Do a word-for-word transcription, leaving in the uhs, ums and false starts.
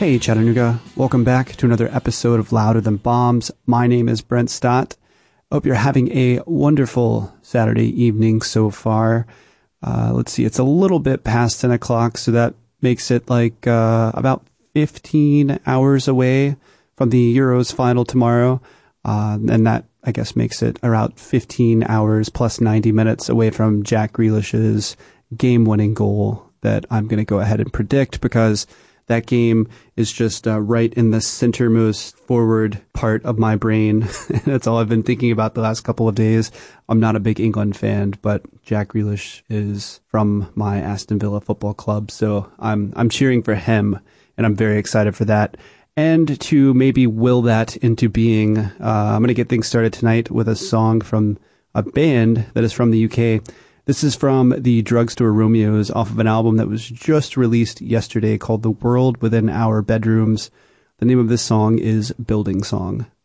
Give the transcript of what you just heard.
Hey Chattanooga, welcome back to another episode of Louder Than Bombs. My name is Brent Stott. Hope you're having a wonderful Saturday evening so far. Uh, let's see, it's a little bit past ten o'clock, so that makes it like uh, about fifteen hours away from the Euros final tomorrow. Uh, and that, I guess, makes it around fifteen hours plus ninety minutes away from Jack Grealish's game-winning goal that I'm going to go ahead and predict, because that game is just uh, right in the centermost forward part of my brain. That's all I've been thinking about the last couple of days. I'm not a big England fan, but Jack Grealish is from my Aston Villa Football Club, so I'm I'm cheering for him, and I'm very excited for that. And to maybe will that into being, uh, I'm going to get things started tonight with a song from a band that is from the U K. This is from the Drugstore Romeos off of an album that was just released yesterday called The World Within Our Bedrooms. The name of this song is Building Song.